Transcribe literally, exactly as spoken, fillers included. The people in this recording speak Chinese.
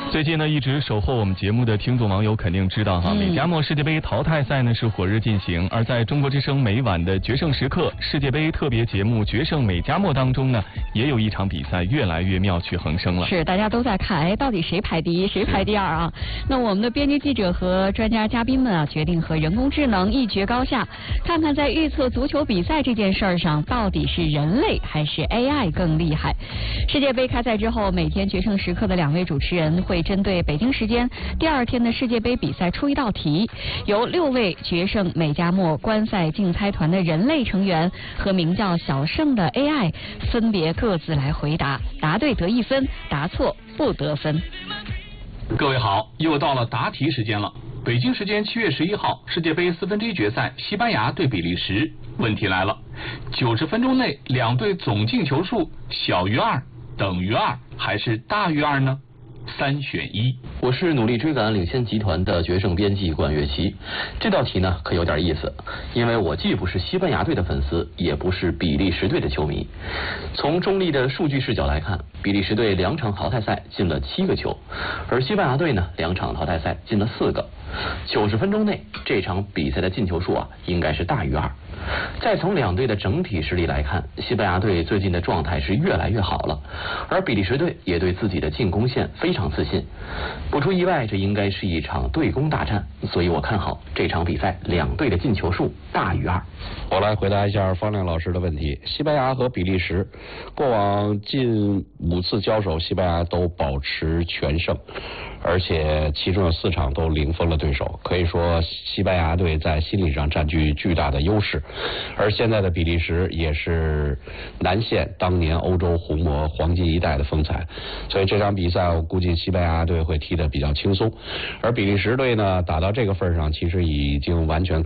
最近呢，一直守候我们节目的听众网友肯定知道哈，美加墨世界杯淘汰赛呢是火热进行，而在中国之声每晚的决胜时刻世界杯特别节目《决胜美加墨》当中呢，也有一场比赛越来越妙趣横生了。 是，大家都在看，哎，到底谁排第一，谁排第二啊？那我们的编辑记者和专家嘉宾们啊，决定和人工智能一决高下，看看在预测足球比赛这件事儿上，到底是人类还是 A I 更厉害。世界杯开赛之后，每天决胜时刻的两位主持人会针对北京时间第二天的世界杯比赛出一道题，由六位决胜美加墨观赛竞猜团的人类成员和名叫小胜的 A I 分别各自来回答，答对得一分，答错不得分。 各位好，又到了答题时间了。北京时间七月十一号，世界杯四分之一决赛，西班牙对比利时。问题来了，九十分钟内两队总进球数小于二、等于二还是大于二呢？三选一。 我是努力追赶领先集团的决胜编辑管乐琪。这道题呢可有点意思，因为我既不是西班牙队的粉丝，也不是比利时队的球迷。从中立的数据视角来看，比利时队两场淘汰赛进了七个球，而西班牙队呢两场淘汰赛进了四个。九十分钟内这场比赛的进球数啊应该是大于二。再从两队的整体实力来看，西班牙队最近的状态是越来越好了，而比利时队也对自己的进攻线非常自信。不出意外，这应该是一场对攻大战，所以我看好这场比赛两队的进球数大于二。 我来回答一下方亮老师的问题。西班牙和比利时过往近五次交手，西班牙都保持全胜，而且其中有四场都零封了对手，可以说西班牙队在心理上占据巨大的优势。而现在的比利时也是难现当年欧洲红魔黄金一代的风采，所以这场比赛我估计西班牙队会踢得比较轻松，而比利时队呢打到这个份上，其实已经完全